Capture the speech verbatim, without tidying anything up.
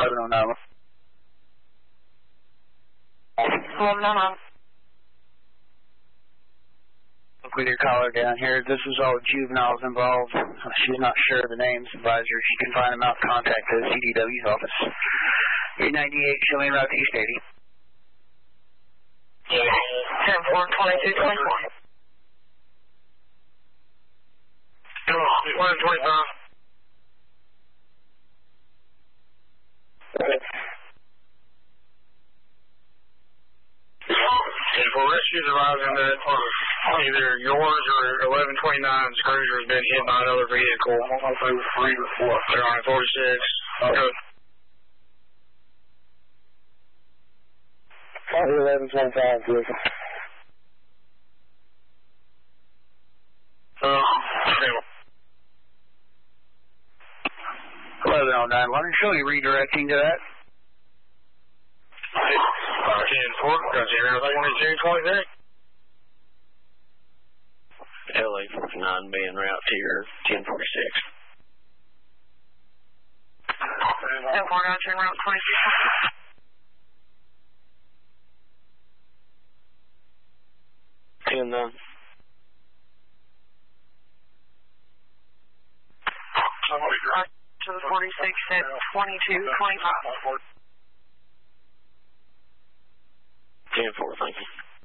eleven oh nine. eleven oh nine. With your caller down here, this is all juveniles involved. She's not sure of the names, advisor. She can find them out, contact the C D W's office. eight ninety-eight, showing route to East eighty. ten four, twenty-two, twenty-four. one twenty-five. ten four, rescues arriving at either yours or eleven twenty-nine's cruiser has been hit by another vehicle. They're on forty-six. Good. eleven twenty-five, vehicle. Uh, eleven oh nine, Leonard, show you redirecting to that. ten four, got zero twenty-two, twenty-six. L A forty-nine being route here, ten forty-six. ten four, got you route twenty-six. ten nine. To the forty-six at twenty-two, twenty-five. ten four, thank you.